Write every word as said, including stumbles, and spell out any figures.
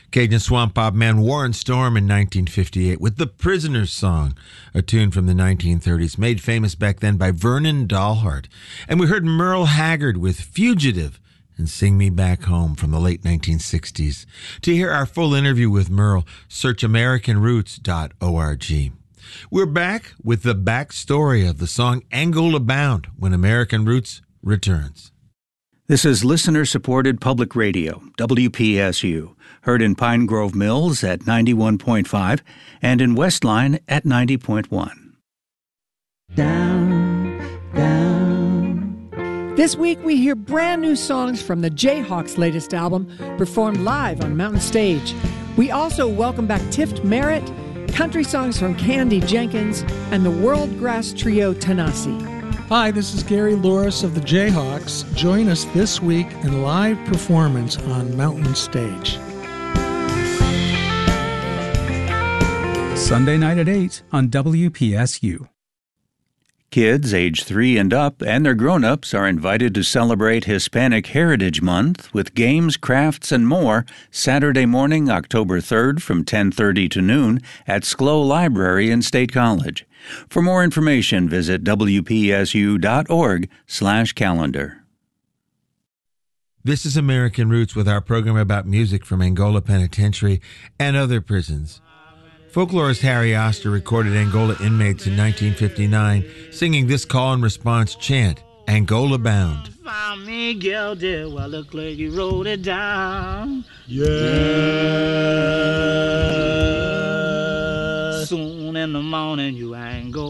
Cajun swamp pop man Warren Storm in nineteen fifty-eight with The Prisoner's Song, a tune from the nineteen thirties, made famous back then by Vernon Dalhart. And we heard Merle Haggard with Fugitive and Sing Me Back Home from the late nineteen sixties. To hear our full interview with Merle, search american roots dot org. We're back with the backstory of the song Angola Bound when American Roots returns. This is listener-supported public radio, W P S U, heard in Pine Grove Mills at ninety-one point five and in Westline at ninety point one. Down, down. This week we hear brand new songs from the Jayhawks' latest album, performed live on Mountain Stage. We also welcome back Tift Merritt, country songs from Candy Jenkins, and the World Grass Trio Tanasi. Hi, this is Gary Louris of the Jayhawks. Join us this week in live performance on Mountain Stage. Sunday night at eight on W P S U. Kids age three and up and their grown-ups are invited to celebrate Hispanic Heritage Month with games, crafts, and more Saturday morning, October third from ten thirty to noon at SCLO Library in State College. For more information, visit w p s u dot org slash calendar. This is American Roots with our program about music from Angola Penitentiary and other prisons. Folklorist Harry Oster recorded Angola inmates in nineteen fifty-nine, singing this call and response chant, Angola Bound. Found me guilty, well, look like you wrote it down. Yeah. Soon in the morning, you ain't go.